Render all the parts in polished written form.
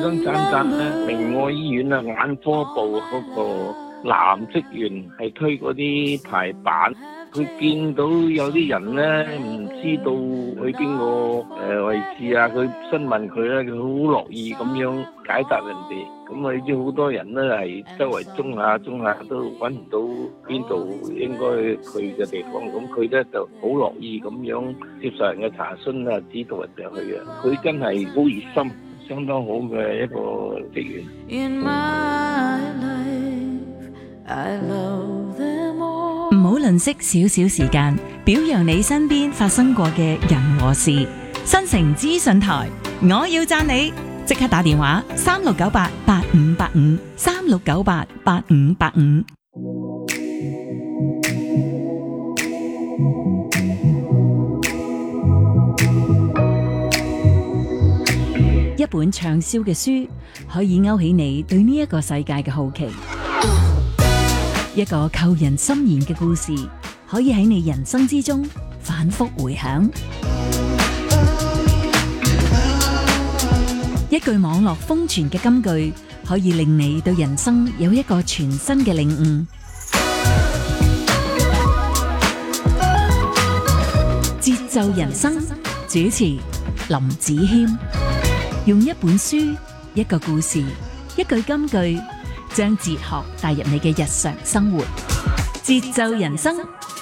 張讚讚咧，明愛醫院啊，眼科部嗰個男職員係推嗰啲排版，佢見到有啲人咧唔知道去邊個位置啊，佢詢問佢咧，佢好樂意咁樣解答人哋。咁啊，知好多人咧係周圍中下都揾唔到邊度應該去嘅地方，咁佢咧就好樂意咁樣接受人嘅查詢啊，指導人哋去啊。佢真係好熱心。相當好嘅一個職員。 唔好吝嗇少少時間，表揚你身邊發生過嘅人和事。新城資訊台，我要讚你，即刻打電話36988585 36988585。一本暢銷嘅書可以勾起你對呢一個世界嘅好奇，一個扣人心弦嘅故事可以喺你人生之中反覆回響，一句網絡瘋傳嘅金句可以令你對人生有一個全新嘅領悟。節奏人生，主持林子謙。用一本書、一個故事、一句金句，將哲學帶入你嘅日常生活。節奏人生。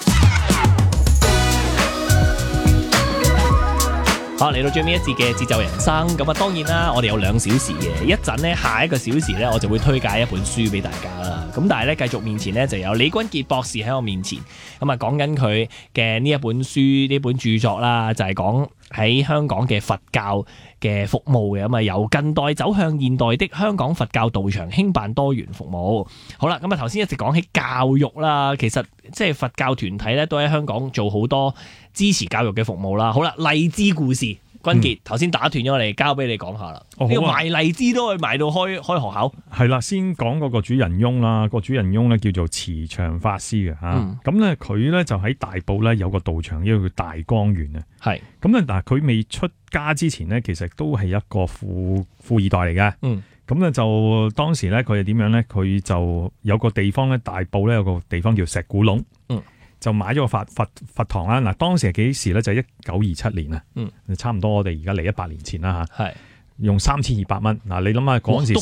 好，嚟到最尾一節嘅節奏人生，咁啊當然啦，我哋有2小時嘅，一陣呢，下一個小時呢，我就會推介一本書俾大家啦。咁但係呢，繼續面前呢，就有李君傑博士喺我面前，咁啊講緊佢嘅呢一本書，呢本著作啦，就係講喺香港嘅佛教嘅服務嘅，咁啊由近代走向現代的香港佛教道場興辦多元服務。好啦，咁啊頭先一直講起教育啦，其實即係佛教團體咧都喺香港做好多支持教育嘅服務啦。好啦，荔枝故事，君傑頭先打斷咗我哋，交俾你講下啦。呢個賣荔枝都可以賣到開學校。 係啦，先講嗰個主人翁啦，個主人翁咧叫做慈祥法師嘅嚇。咁咧佢咧就喺大埔咧有個道場，呢個叫大光園啊。係咁咧，嗱佢未出家之前咧，其實都係一個富二代嚟嘅。咁咧就當時咧佢係點樣咧？佢就有個地方咧，大埔咧有個地方叫石鼓窿。就買咗個佛堂啦。嗱，當時係幾時咧？就係1927年啊。差唔多我哋而家嚟100年前啦嚇。係用3200蚊。嗱，你諗下嗰陣時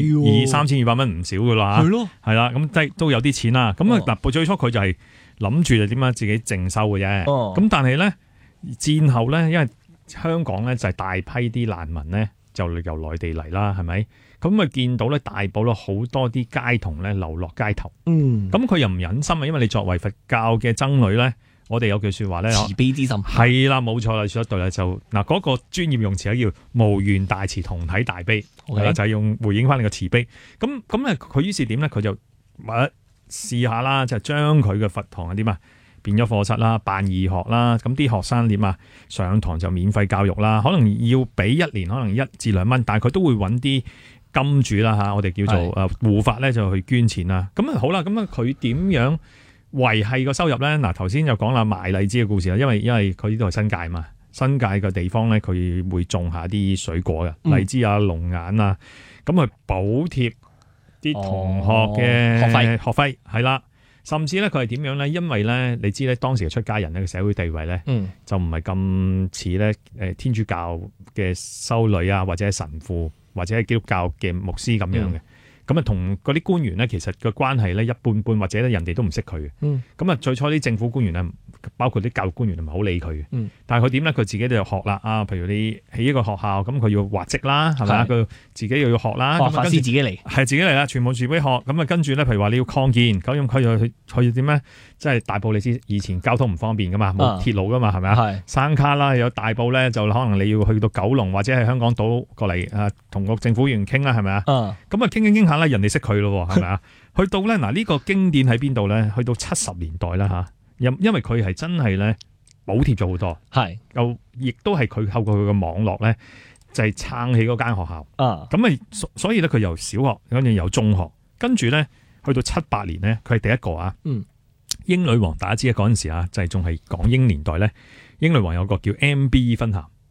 3200蚊唔少噶啦。係咯。係啦，咁即係都有啲錢啦。咁啊嗱，最初佢就係諗住就點樣自己淨收嘅啫。咁但係咧戰後咧，因為香港咧就係大批啲難民咧就由內地嚟啦，係咪？咁啊見到咧大埔咧好多啲街童咧流落街頭，咁佢又唔忍心啊，因為你作為佛教嘅僧侶咧，我哋有句説話咧，慈悲之心係啦，冇錯啦，說得對啦，就嗱嗰個專業用詞咧叫無緣大慈同體大悲，係啦，就係用回應翻你個慈悲。咁咧佢於是點咧？佢就試下啦，就將佢嘅佛堂點啊變咗課室啦，辦義學啦，咁啲學生點啊上堂就免費教育啦，可能要俾1年可能1至2蚊，但係佢都會揾啲金主啦嚇，我哋叫做護法咧就去捐錢啦。咁啊好啦，咁啊佢點樣維係個收入咧？嗱頭先就講啦賣荔枝嘅故事啦，因為佢呢度係新界嘛，新界嘅地方咧佢會種下啲水果嘅荔枝啊、龍眼啊，咁啊補貼啲同學嘅學費係啦。甚至咧佢係點樣咧？因為咧你知咧當時嘅出家人咧嘅社會地位咧，就唔係咁似咧天主教嘅修女啊，或者係神父，或者係基督教嘅牧師咁樣嘅。咁啊同嗰啲官員咧，其實個關係咧一般般，或者咧人哋都唔識佢嘅。咁啊最初啲政府官員咧，包括啲教育官員唔係好理佢嘅。但係佢點咧？佢自己就學啦。譬如你起一個學校，咁佢要畫則啦，係咪啊？佢自己又要學啦。法師自己嚟，係自己嚟啦，全部自己學。咁啊跟住咧，譬如話你要擴建，咁佢又去點咧？即係大埔你知以前交通唔方便噶嘛，冇鐵路噶嘛，係咪啊？山卡啦，有大埔咧就可能你要去到九龍或者係香港島過嚟同個政府議員傾啦，係咪啊？咁啊傾下咧，人哋識佢咯，係咪啊？去到咧嗱呢個經典喺邊度咧？去到70年代啦嚇。因為佢係真係咧補貼咗好多，又亦都係佢透過佢嘅網絡咧，就係撐起嗰間學校。咁所以咧佢由小學跟住由中學，跟住咧去到78年咧，佢係第一個啊。英女王大家知嗰陣時啊，就係仲係港英年代咧，英女王有個叫 MBE 分校。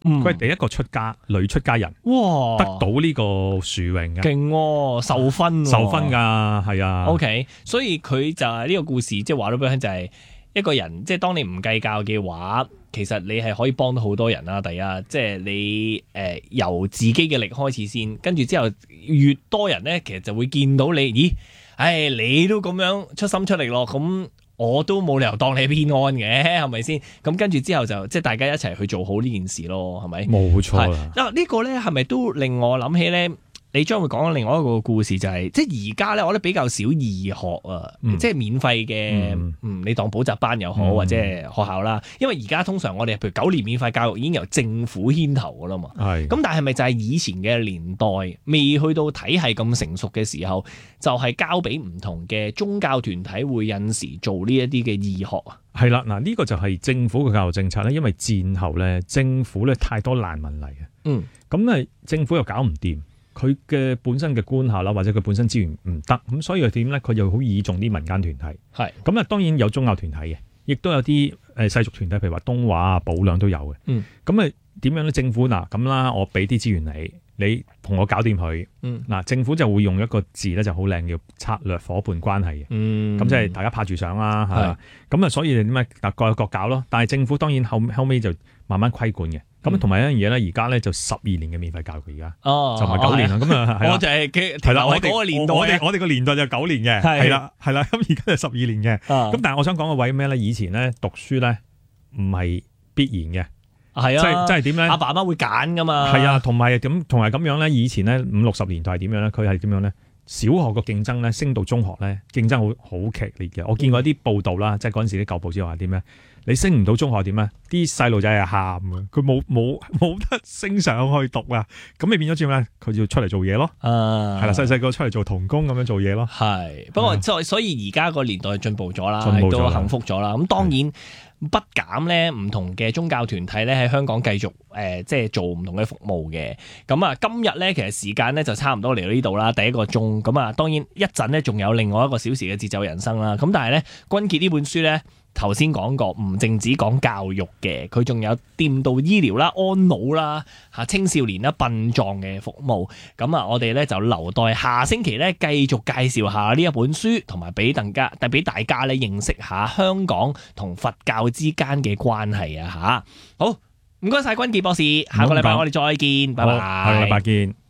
佢係第一個女出家人， 哇， 得到呢個殊榮嘅， 勁喎，受分㗎，係啊。 OK， 所以佢就係呢個故事，即係話到俾佢聽就係一個人，即係當你唔計較嘅話，其實你係可以幫到好多人啦。第一，即係你由自己嘅力開始先，跟住之後越多人咧，其實就會見到你，咦，你都咁樣出心出力咯，咁我都冇理由當你係偏安嘅，係咪先？咁跟住之後就即係大家一齊去做好呢件事咯，係咪？冇錯啦。呢個咧係咪都令我諗起咧？你將會講另外一個故事，就係即係而家咧，我覺得比較少義學啊，即係免費嘅，你當補習班又好，或者學校啦。因為而家通常我哋譬如9年免費教育已經由政府牽頭噶啦嘛。咁但係咪就係以前嘅年代未去到體系咁成熟嘅時候，就係交俾唔同嘅宗教團體會有時做呢一啲嘅義學啊？係啦，嗱呢個就係政府嘅教育政策咧，因為戰後咧政府咧太多難民嚟嘅，咁咧政府又搞唔掂。佢嘅本身嘅官校啦，或者佢本身資源唔得，咁所以佢點咧？佢又好倚重啲民間團體。係咁啊，當然有宗教團體嘅，亦都有啲世俗團體，譬如話東華啊、保良都有嘅。咁啊點樣咧？政府嗱咁啦，我俾啲資源你同我搞掂佢。嗱，政府就會用一個字咧就好靚，叫策略伙伴關係嘅。咁即係大家拍住上啦，係嘛？咁啊，所以點解各有各搞咯？但係政府當然後尾就慢慢規管嘅。咁同埋一樣嘢咧，而家咧就12年嘅免費教育，而家就唔係9年啦。咁啊，我就係啦，我嗰個年代，我哋個年代就9年嘅，係啦。咁而家就12年嘅。咁但係我想講個位咩咧？以前咧讀書咧唔係必然嘅，係啊，即係點咧？阿爸阿媽會揀噶嘛。係啊，同埋咁樣咧。以前咧50、60年代係點樣咧？佢係點樣咧？小學個競爭咧升到中學咧，競爭好劇烈嘅。我見過啲報道啦，即係嗰陣時啲舊報紙話點咧？你升唔到中學點咧？啲細路仔係喊啊！佢冇得升上去讀啊！咁你變咗點咧？佢要出嚟做嘢咯。係啦，細個出嚟做童工咁樣做嘢咯。係，不過所以而家個年代進步咗啦，亦都幸福咗啦。咁當然不減咧，唔同嘅宗教團體咧喺香港繼續即係做唔同嘅服務嘅。咁啊，今日咧其實時間咧就差唔多嚟到呢度啦，第1個鐘。咁啊，當然一陣咧仲有另外1個小時嘅節奏人生啦。咁但係咧，君傑呢本書咧。頭先講過，唔淨止講教育嘅，佢仲有掂到醫療啦、安老啦、青少年啦、殯葬嘅服務。咁啊，我哋咧就留待下星期咧繼續介紹下呢一本書，同埋俾大家咧認識下香港同佛教之間嘅關係啊！好，唔該晒君傑博士，下個禮拜我哋再見，拜拜。下個禮拜見。